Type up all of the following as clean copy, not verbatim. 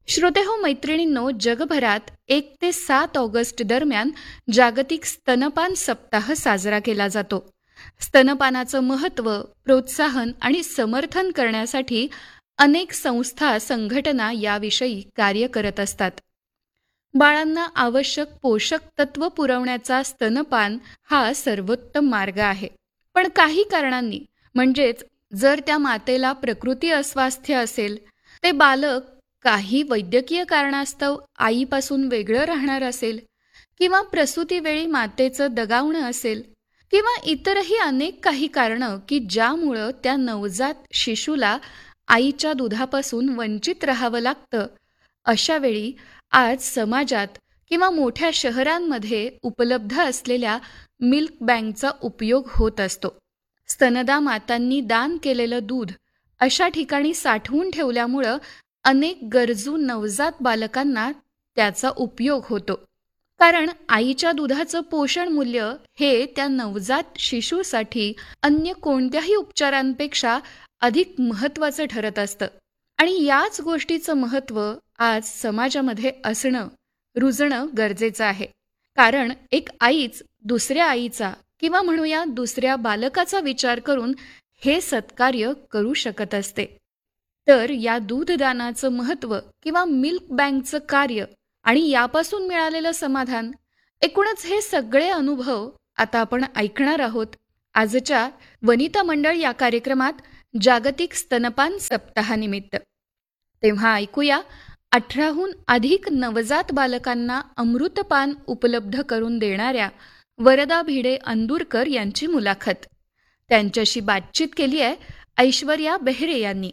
श्रोतेहो मैत्रिणींनो, जगभरात 1 ते 7 ऑगस्ट दरम्यान जागतिक स्तनपान सप्ताह साजरा केला जातो. स्तनपानाचं महत्त्व, प्रोत्साहन आणि समर्थन करण्यासाठी अनेक संस्था, संघटना याविषयी कार्य करत असतात. बाळांना आवश्यक पोषक तत्व पुरवण्याचा स्तनपान हा सर्वोत्तम मार्ग आहे. पण काही कारणांनी, म्हणजेच जर त्या मातेला प्रकृती अस्वास्थ्य असेल, ते बालक काही वैद्यकीय कारणास्तव आईपासून वेगळं राहणार असेल, किंवा प्रसूतीवेळी मातेचं दगावणं असेल, किंवा इतरही अनेक काही कारणं की ज्यामुळं त्या नवजात शिशूला आईच्या दुधापासून वंचित राहावं लागतं, अशा वेळी आज समाजात किंवा मोठ्या शहरांमध्ये उपलब्ध असलेल्या मिल्क बँकचा उपयोग होत असतो. स्तनदा मातांनी दान केलेलं दूध अशा ठिकाणी साठवून ठेवल्यामुळं अनेक गरजू नवजात बालकांना त्याचा उपयोग होतो. कारण आईच्या दुधाचं पोषण मूल्य हे त्या नवजात शिशूसाठी अन्य कोणत्याही उपचारांपेक्षा अधिक महत्त्वाचं ठरत असतं. आणि याच गोष्टीचं महत्त्व आज समाजामध्ये असणं, रुजणं गरजेचं आहे. कारण एक आईच दुसऱ्या आईचा किंवा म्हणूया दुसऱ्या बालकाचा विचार करून हे सत्कार्य करू शकत असते. तर या दूधदानाचं महत्त्व किंवा मिल्क बँकचं कार्य आणि यापासून मिळालेलं समाधान, एकूणच हे सगळे अनुभव आता आपण ऐकणार आहोत आजच्या वनिता मंडळ या कार्यक्रमात जागतिक स्तनपान सप्ताहानिमित्त. तेव्हा ऐकूया 18हून अधिक नवजात बालकांना अमृतपान उपलब्ध करून देणाऱ्या वरदा भिडे अंदुरकर यांची मुलाखत. त्यांच्याशी बातचीत केली आहे ऐश्वर्या बेहरे यांनी.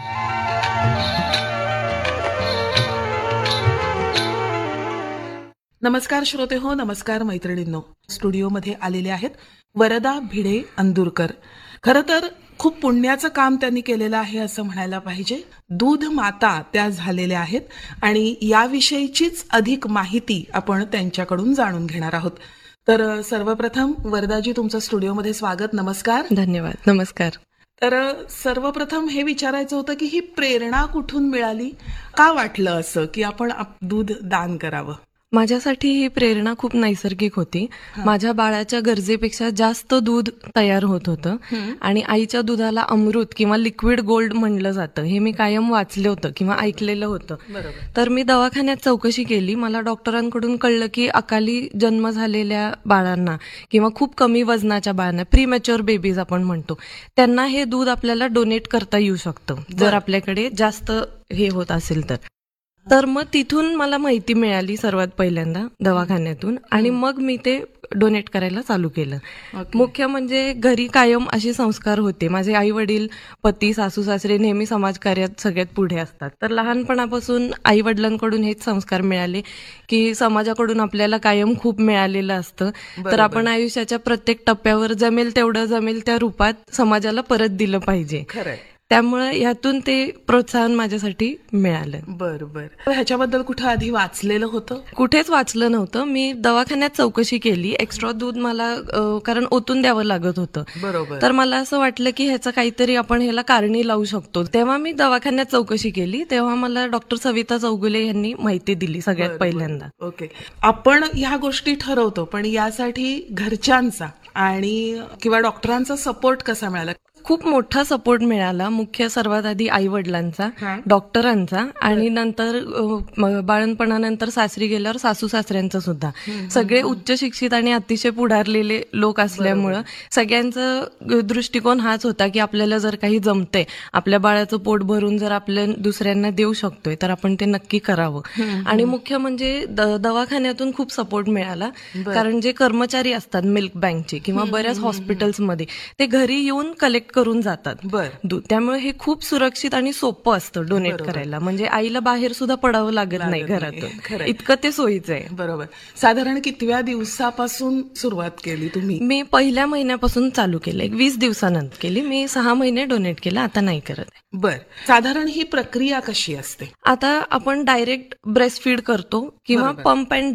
नमस्कार श्रोते हो, नमस्कार मैत्रिणींनो. स्टुडिओमध्ये आलेले आहेत वरदा भिडे अंदुरकर. खरं तर खूप पुण्याचं काम त्यांनी केलेलं आहे असं म्हणायला पाहिजे. दूध माता त्या झालेल्या आहेत आणि याविषयीचीच अधिक माहिती आपण त्यांच्याकडून जाणून घेणार आहोत. तर सर्वप्रथम वरदाजी, तुमचं स्टुडिओमध्ये स्वागत. नमस्कार. धन्यवाद. नमस्कार. तर सर्वप्रथम हे विचारायचं होतं की ही प्रेरणा कुठून मिळाली? का वाटलं असं की आपण दूध दान करावं? माझ्यासाठी ही प्रेरणा खूप नैसर्गिक होती. माझ्या बाळाच्या गरजेपेक्षा जास्त दूध तयार होत होतं आणि आईच्या दुधाला अमृत किंवा लिक्विड गोल्ड म्हणलं जातं हे मी कायम वाचलं होतं किंवा ऐकलेलं होतं. तर मी दवाखान्यात चौकशी केली. मला डॉक्टरांकडून कळलं की अकाली जन्म झालेल्या बाळांना किंवा खूप कमी वजनाच्या बाळांना, प्रीमॅच्युअर बेबीज आपण म्हणतो, त्यांना हे दूध आपल्याला डोनेट करता येऊ शकतं जर आपल्याकडे जास्त हे होत असेल तर मग तिथून मला माहिती मिळाली सर्वात पहिल्यांदा दवाखान्यातून आणि मग मी ते डोनेट करायला चालू केलं. मुख्य म्हणजे घरी कायम असे संस्कार होते. माझे आई वडील, पती, सासू सासरे नेहमी समाजकार्यात सगळ्यात पुढे असतात. तर लहानपणापासून आई वडिलांकडून हेच संस्कार मिळाले की समाजाकडून आपल्याला कायम खूप मिळालेलं असतं. तर आपण आयुष्याच्या प्रत्येक टप्प्यावर जमेल तेवढं जमेल त्या रूपात समाजाला परत दिलं पाहिजे. त्यामुळे यातून ते प्रोत्साहन माझ्यासाठी मिळालं. बरोबर. ह्याच्याबद्दल कुठं आधी वाचलेलं होतं? कुठेच वाचलं नव्हतं. मी दवाखान्यात चौकशी केली. एक्स्ट्रा दूध मला कारण ओतून द्यावं लागत होतं. बरोबर. तर मला असं वाटलं की ह्याचं काहीतरी आपण ह्याला कारणी लावू शकतो. तेव्हा मी दवाखान्यात चौकशी केली. तेव्हा मला डॉक्टर सविता चौगुले यांनी माहिती दिली सगळ्यात पहिल्यांदा. ओके. आपण ह्या गोष्टी ठरवतो, पण यासाठी घरच्यांचा आणि किंवा डॉक्टरांचा सपोर्ट कसा मिळाला? खूप मोठा सपोर्ट मिळाला. मुख्य सर्वात आधी आई वडिलांचा, डॉक्टरांचा आणि नंतर बाळणपणानंतर सासरी गेल्यावर सासू सासऱ्यांचा सुद्धा. सगळे उच्च शिक्षित आणि अतिशय पुढारलेले लोक असल्यामुळं सगळ्यांचा दृष्टिकोन हाच होता की आपल्याला जर काही जमतंय, आपल्या बाळाचं पोट भरून जर आपल्या दुसऱ्यांना देऊ शकतोय तर आपण ते नक्की करावं. आणि मुख्य म्हणजे दवाखान्यातून खूप सपोर्ट मिळाला. कारण जे कर्मचारी असतात मिल्क बँकचे किंवा बऱ्याच हॉस्पिटल्समध्ये, ते घरी येऊन कलेक्ट करून जातात दूध. त्यामुळे हे खूप सुरक्षित आणि सोपं असतं डोनेट करायला. म्हणजे आईला बाहेर सुद्धा पडावं लागत नाही घरातून. इतकं ते सोयीचं आहे. बरोबर. साधारण कितव्या दिवसापासून सुरुवात केली तुम्ही? मी पहिल्या महिन्यापासून चालू केलं. 20 दिवसानंतर केली. मी 6 महिने डोनेट केलं. आता नाही करत. बर. साधारण ही प्रक्रिया कशी असते? आता आपण डायरेक्ट ब्रेस्ट फीड करतो किंवा पंप अँड डम्प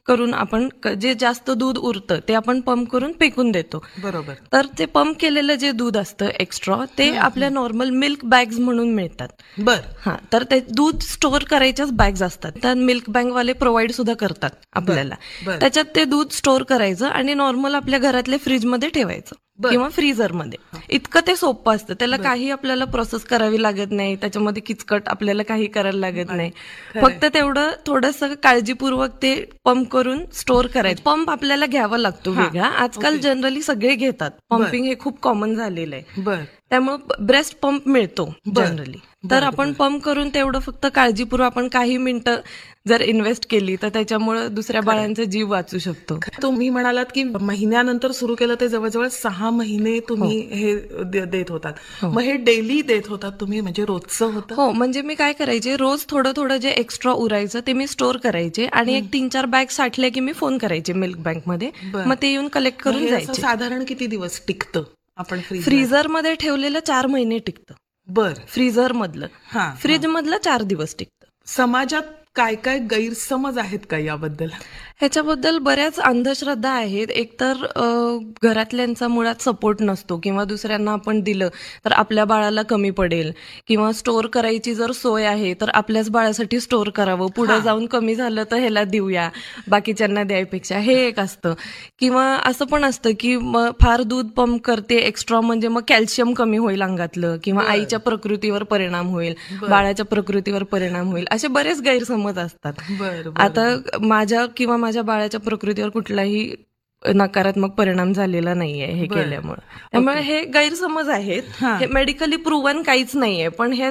करून आपण जे जास्त दूध उरतं ते आपण पंप करून फेकून देतो. बरोबर. तर ते पंप केलेलं जे दूध असतं एक्स्ट्रा ते आपल्या नॉर्मल मिल्क बॅग्स म्हणून मिळतात. बर. हा, तर ते दूध स्टोअर करायच्याच बॅग्स असतात. त्या मिल्क बँकवाले प्रोव्हाइड सुद्धा करतात आपल्याला. बर. त्याच्यात ते दूध स्टोअर करायचं आणि नॉर्मल आपल्या घरातल्या फ्रीजमध्ये ठेवायचं बर. किंवा फ्रीझरमध्ये. इतकं ते सोपं असतं. त्याला काही आपल्याला प्रोसेस करावी लागत नाही, त्याच्यामध्ये किचकट आपल्याला काही करायला लागत नाही. फक्त तेवढं थोडंसं काळजीपूर्वक ते पंप करून स्टोअर करायचं. पंप आपल्याला घ्यावा लागतो वेगळा. आजकाल जनरली सगळे घेतात. पंपिंग हे खूप कॉमन झालेलं आहे. बर. त्यामुळे ब्रेस्ट पंप मिळतो जनरली. तर आपण पंप करून तेवढं फक्त काळजीपूर्वक आपण काही मिनिटं जर इन्व्हेस्ट केली तर त्याच्यामुळे दुसऱ्या बाळांचा जीव वाचू शकतो. तुम्ही म्हणालात की महिन्यानंतर सुरू केलं ते जवळजवळ 6 महिने तुम्ही हे देत होतात. मग हे डेली देत होतात तुम्ही, म्हणजे रोजचं होतं? हो, म्हणजे मी काय करायचे, रोज थोडं थोडं जे एक्स्ट्रा उरायचं ते मी स्टोअर करायचे आणि एक 3-4 बॅग साठल्या की मी फोन करायचे मिल्क बँकमध्ये. मग ते येऊन कलेक्ट करून हे असं जायचे. साधारण किती दिवस टिकतं आपण फ्रीझरमध्ये ठेवलेलं 4 महिने टिकतं. बर. फ्रीझर मधलं. हा. फ्रीज मधलं 4 दिवस टिकतं. समाजात काय काय गैरसमज आहेत का याबद्दल? ह्याच्याबद्दल बऱ्याच अंधश्रद्धा आहेत. एकतर घरातल्यांचा मुळात सपोर्ट नसतो किंवा दुसऱ्यांना आपण दिलं तर आपल्या बाळाला कमी पडेल किंवा स्टोअर करायची जर सोय आहे तर आपल्याच बाळासाठी स्टोअर करावं, पुढे जाऊन कमी झालं तर ह्याला देऊया बाकीच्यांना द्यायपेक्षा, हे एक असतं. किंवा असं पण असतं की फार दूध पंप करते एक्स्ट्रा म्हणजे मग कॅल्शियम कमी होईल अंगातलं किंवा आईच्या प्रकृतीवर परिणाम होईल, बाळाच्या प्रकृतीवर परिणाम होईल, असे बरेच गैरसमज असतात. आता माझ्या किंवा माझ्या बाळाच्या प्रकृतीवर कुठलाही नकारात्मक परिणाम झालेला नाहीये हे केल्यामुळे. त्यामुळे हे गैरसमज आहेत. हे मेडिकली प्रूव्हन काहीच नाहीये, पण हे